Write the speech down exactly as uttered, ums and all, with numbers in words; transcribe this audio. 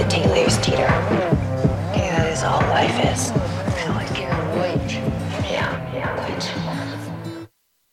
the tea leaves teeter. Okay, that is all life is.